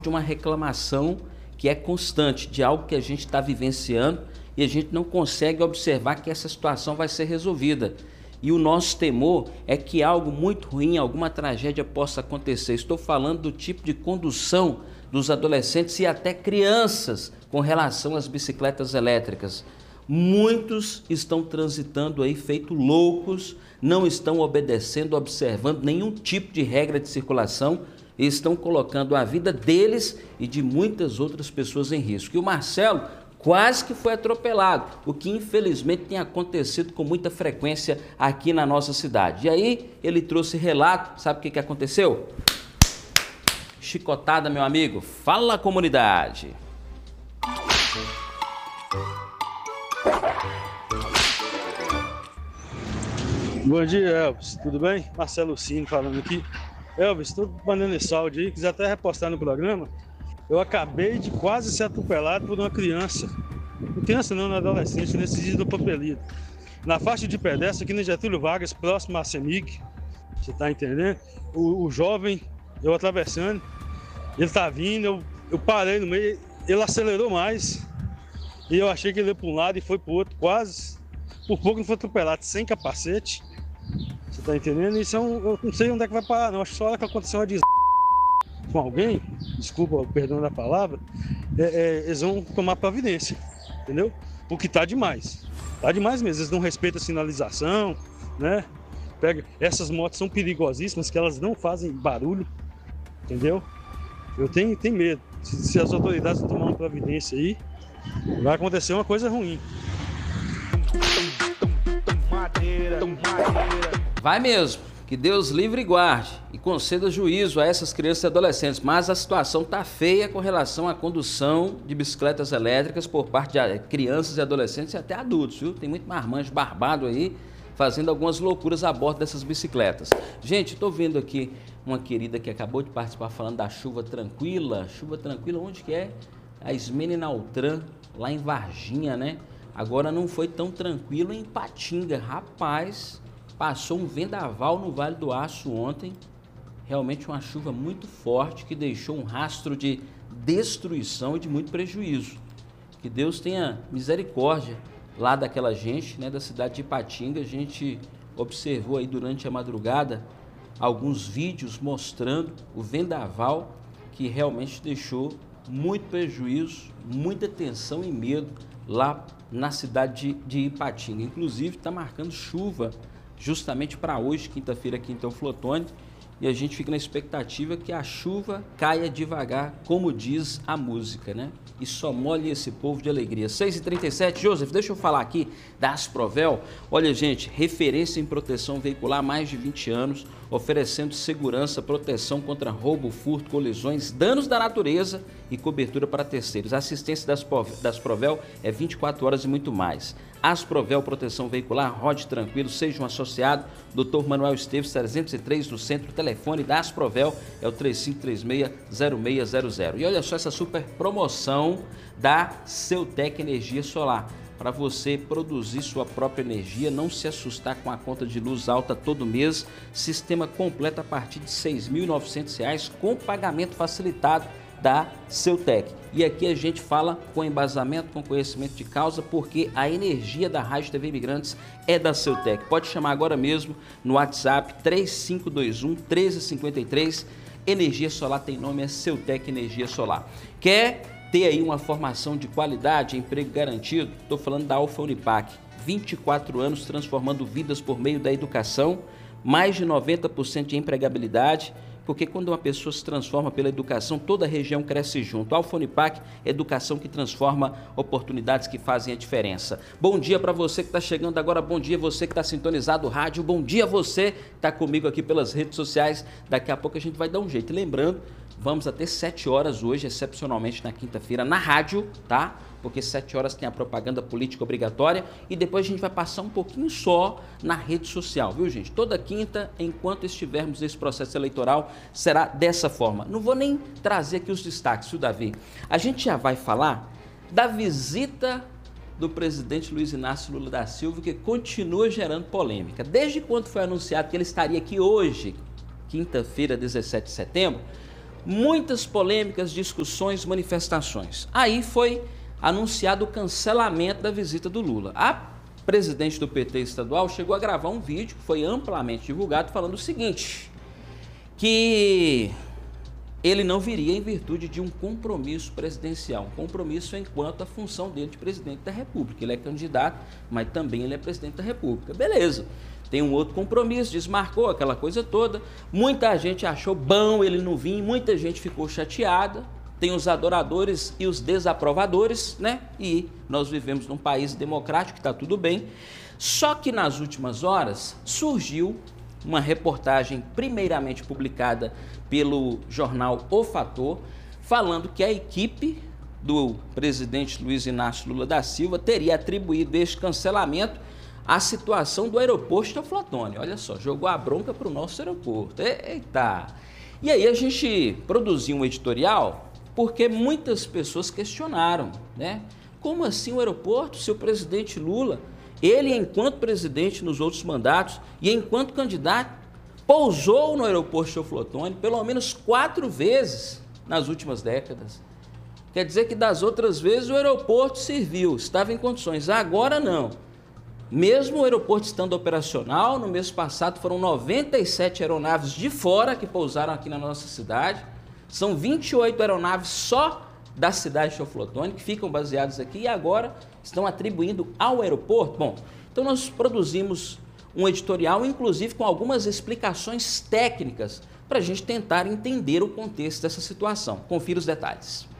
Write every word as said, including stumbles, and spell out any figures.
de uma reclamação que é constante, de algo que a gente está vivenciando e a gente não consegue observar que essa situação vai ser resolvida. E o nosso temor é que algo muito ruim, alguma tragédia possa acontecer. Estou falando do tipo de condução dos adolescentes e até crianças com relação às bicicletas elétricas. Muitos estão transitando aí feito loucos, não estão obedecendo, observando nenhum tipo de regra de circulação e estão colocando a vida deles e de muitas outras pessoas em risco. E o Marcelo quase que foi atropelado, o que infelizmente tem acontecido com muita frequência aqui na nossa cidade. E aí ele trouxe relato, sabe o que, que aconteceu? Chicotada, meu amigo. Fala, comunidade. Bom dia, Elvis. Tudo bem? Marcelo Cine falando aqui. Elvis, estou mandando esse áudio aí, quiser até repostar no programa. Eu acabei de quase ser atropelado por uma criança. Não criança não, não adolescente, nesse dia do Papelito. Na faixa de pedestre aqui no Getúlio Vargas, próximo à CEMIG. Você tá entendendo? O, o jovem, eu atravessando, ele tá vindo, eu, eu parei no meio, ele acelerou mais. E eu achei que ele ia para um lado e foi para o outro, quase. Por pouco não foi atropelado, sem capacete. Você tá entendendo? Isso é um, eu não sei onde é que vai parar, não. Acho que só hora que aconteceu uma des... com alguém, desculpa o perdão da palavra, é, é, eles vão tomar providência, entendeu? Porque tá demais. Tá demais mesmo. Eles não respeitam a sinalização, né? Pega, essas motos são perigosíssimas, que elas não fazem barulho, entendeu? Eu tenho, tenho medo. Se, se as autoridades não tomarem uma providência aí, vai acontecer uma coisa ruim. Vai mesmo, que Deus livre e guarde e conceda juízo a essas crianças e adolescentes, mas a situação está feia com relação à condução de bicicletas elétricas por parte de crianças e adolescentes e até adultos, viu? Tem muito marmanjo barbado aí fazendo algumas loucuras a bordo dessas bicicletas. Gente, estou vendo aqui uma querida que acabou de participar falando da chuva tranquila. Chuva tranquila, onde que é? A Ismene Nautran, lá em Varginha, né? Agora não foi tão tranquilo em Ipatinga. Rapaz, passou um vendaval no Vale do Aço ontem. Realmente uma chuva muito forte que deixou um rastro de destruição e de muito prejuízo. Que Deus tenha misericórdia lá daquela gente, né, da cidade de Ipatinga. A gente observou aí durante a madrugada alguns vídeos mostrando o vendaval que realmente deixou muito prejuízo, muita tensão e medo lá na cidade de, de Ipatinga. Inclusive está marcando chuva justamente para hoje, quinta-feira, aqui em Teoflotone, e a gente fica na expectativa que a chuva caia devagar, como diz a música, né? E só molhe esse povo de alegria. seis e trinta e sete, Joseph, deixa eu falar aqui da Asprovel. Olha, gente, referência em proteção veicular há mais de vinte anos, oferecendo segurança, proteção contra roubo, furto, colisões, danos da natureza e cobertura para terceiros. A assistência das, das Provel é vinte e quatro horas e muito mais. Asprovel Proteção Veicular, rode tranquilo, seja um associado. doutor Manuel Esteves, trezentos e três no centro. O telefone da Asprovel é o três cinco três seis, zero seis zero zero. E olha só essa super promoção da Ceutec Energia Solar. Para você produzir sua própria energia, não se assustar com a conta de luz alta todo mês. Sistema completo a partir de seis mil e novecentos reais com pagamento facilitado da Ceutec. E aqui a gente fala com embasamento, com conhecimento de causa, porque a energia da Rádio T V Imigrantes é da Ceutec. Pode chamar agora mesmo no WhatsApp três cinco dois um, um três cinco três. Energia solar tem nome, é Ceutec Energia Solar. Quer ter aí uma formação de qualidade, emprego garantido? Estou falando da Alfa Unipac. vinte e quatro anos transformando vidas por meio da educação, mais de noventa por cento de empregabilidade, porque quando uma pessoa se transforma pela educação, toda a região cresce junto. Alfa Unipac, educação que transforma, oportunidades que fazem a diferença. Bom dia para você que está chegando agora, bom dia você que está sintonizado o rádio, bom dia você que está comigo aqui pelas redes sociais. Daqui a pouco a gente vai dar um jeito. E lembrando, vamos até sete horas hoje, excepcionalmente na quinta-feira, na rádio, tá? Porque sete horas tem a propaganda política obrigatória e depois a gente vai passar um pouquinho só na rede social, viu, gente? Toda quinta, enquanto estivermos nesse processo eleitoral, será dessa forma. Não vou nem trazer aqui os destaques, viu, Davi? A gente já vai falar da visita do presidente Luiz Inácio Lula da Silva, que continua gerando polêmica. Desde quando foi anunciado que ele estaria aqui hoje, quinta-feira, dezessete de setembro, muitas polêmicas, discussões, manifestações. Aí foi anunciado o cancelamento da visita do Lula. A presidente do P T estadual chegou a gravar um vídeo que foi amplamente divulgado falando o seguinte, que ele não viria em virtude de um compromisso presidencial, um compromisso enquanto a função dele de presidente da República. Ele é candidato, mas também ele é presidente da República. Beleza, tem um outro compromisso, desmarcou aquela coisa toda. Muita gente achou bom ele não vir, muita gente ficou chateada. Tem os adoradores e os desaprovadores, né? E nós vivemos num país democrático, que está tudo bem. Só que nas últimas horas surgiu uma reportagem primeiramente publicada pelo jornal O Fator, falando que a equipe do presidente Luiz Inácio Lula da Silva teria atribuído este cancelamento à situação do aeroporto Teoflotone. Olha só, jogou a bronca para o nosso aeroporto. Eita! E aí a gente produziu um editorial porque muitas pessoas questionaram, né? Como assim o aeroporto, se o presidente Lula, ele enquanto presidente nos outros mandatos e enquanto candidato, pousou no aeroporto Teoflotone pelo menos quatro vezes nas últimas décadas. Quer dizer que das outras vezes o aeroporto serviu, estava em condições, agora não. Mesmo o aeroporto estando operacional, no mês passado foram noventa e sete aeronaves de fora que pousaram aqui na nossa cidade. São vinte e oito aeronaves só da cidade de Teoflotone que ficam baseadas aqui e agora estão atribuindo ao aeroporto. Bom, então nós produzimos um editorial, inclusive com algumas explicações técnicas para a gente tentar entender o contexto dessa situação. Confira os detalhes.